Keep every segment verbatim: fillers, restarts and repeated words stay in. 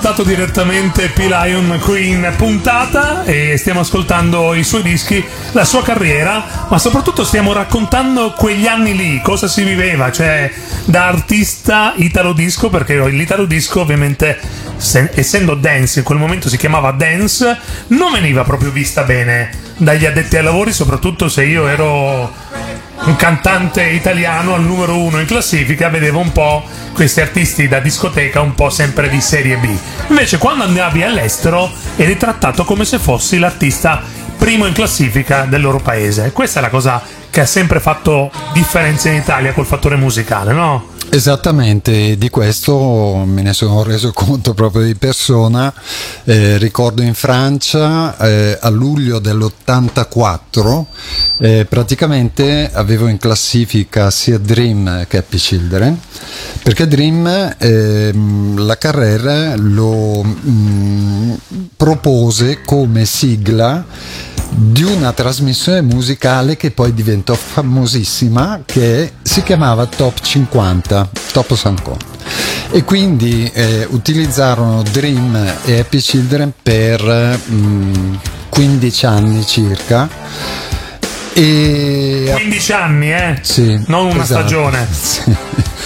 contattato direttamente P. Lion qui in puntata e stiamo ascoltando i suoi dischi, la sua carriera, ma soprattutto stiamo raccontando quegli anni lì, cosa si viveva, cioè da artista italo disco, perché l'italo disco ovviamente, se, essendo dance, in quel momento si chiamava dance, non veniva proprio vista bene dagli addetti ai lavori, soprattutto se io ero un cantante italiano al numero uno in classifica, vedevo un po' questi artisti da discoteca un po' sempre di serie B. Invece quando andavi all'estero eri trattato come se fossi l'artista primo in classifica del loro paese. Questa è la cosa che ha sempre fatto differenza in Italia col fattore musicale, no? Esattamente, di questo me ne sono reso conto proprio di persona. Eh, ricordo in Francia eh, a luglio dell'ottantaquattro eh, praticamente avevo in classifica sia Dream che Happy Children, perché Dream eh, la Carrera lo mh, propose come sigla di una trasmissione musicale che poi diventò famosissima, che si chiamava Top cinquanta, Top cinquanta, e quindi eh, utilizzarono Dream e Happy Children per mh, quindici anni circa. E quindici anni, eh? Sì, non una esatto. stagione. Sì.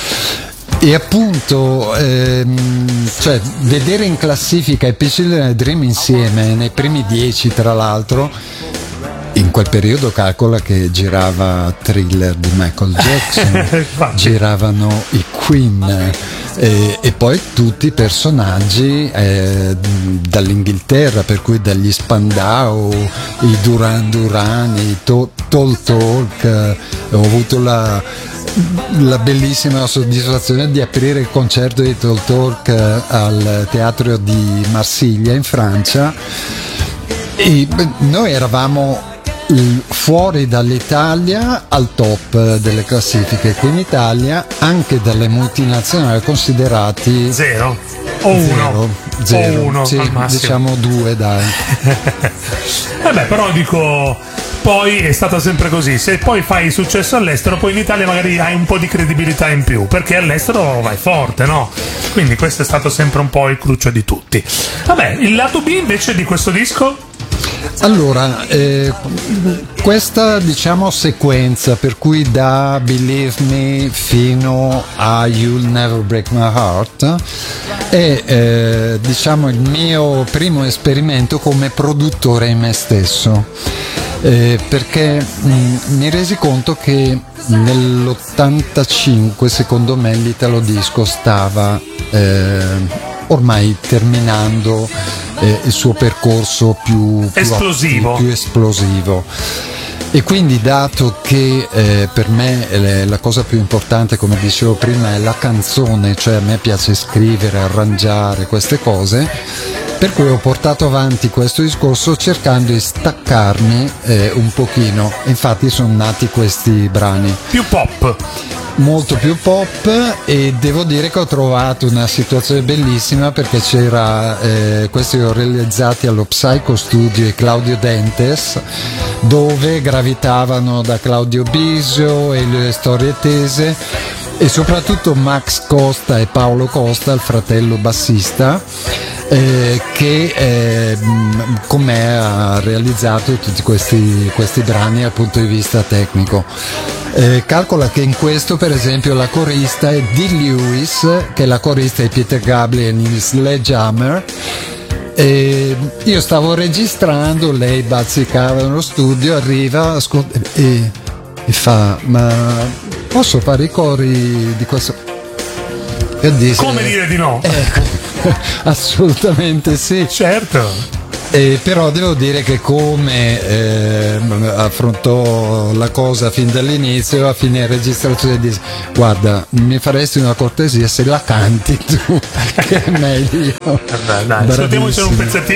E appunto ehm, cioè vedere in classifica Happy Children e Dream insieme nei primi dieci, tra l'altro in quel periodo calcola che girava Thriller di Michael Jackson, giravano i Queen e, e poi tutti i personaggi eh, dall'Inghilterra, per cui dagli Spandau, i Duran Duran, i to- Tall Talk. Eh, ho avuto la la bellissima soddisfazione di aprire il concerto di Tall Talk al teatro di Marsiglia in Francia, e noi eravamo fuori dall'Italia al top delle classifiche. Qui in Italia anche dalle multinazionali considerati zero o uno, zero, o uno sì, al massimo. diciamo due, dai. Vabbè, però dico, poi è stata sempre così, se poi fai successo all'estero, poi in Italia magari hai un po' di credibilità in più, perché all'estero vai forte, no? Quindi questo è stato sempre un po' il cruccio di tutti. Vabbè, il lato B invece di questo disco? Allora, eh, questa diciamo sequenza, per cui da Believe Me fino a You'll Never Break My Heart, è eh, diciamo il mio primo esperimento come produttore in me stesso, eh, perché mh, mi resi conto che nell'ottantacinque secondo me l'italo disco stava eh, ormai terminando eh, il suo percorso più, più esplosivo. Più, più esplosivo. E quindi, dato che eh, per me eh, la cosa più importante, come dicevo prima, è la canzone, cioè a me piace scrivere, arrangiare queste cose, per cui ho portato avanti questo discorso cercando di staccarmi eh, un pochino. Infatti sono nati questi brani più pop, molto più pop, e devo dire che ho trovato una situazione bellissima, perché c'era eh, questi li ho realizzati allo Psycho Studio e Claudio Dentes, dove gravitavano da Claudio Bisio e le Storie Tese, e soprattutto Max Costa e Paolo Costa, il fratello bassista, eh, che eh, con me ha realizzato tutti questi, questi brani dal punto di vista tecnico. Eh, calcola che in questo, per esempio, la corista è Dee Lewis, che è la corista di Peter Gabriel in Sledgehammer. E io stavo registrando, lei bazzicava nello studio, arriva, ascolta, e, e fa: ma posso fare i cori di questo? E disse, come dire di no? Eh, assolutamente sì, certo. Eh, però devo dire che come eh, affrontò la cosa fin dall'inizio, a fine registrazione disse: guarda, mi faresti una cortesia se la canti tu, che è meglio. Vabbè, dai, ascoltiamoci un pezzettino.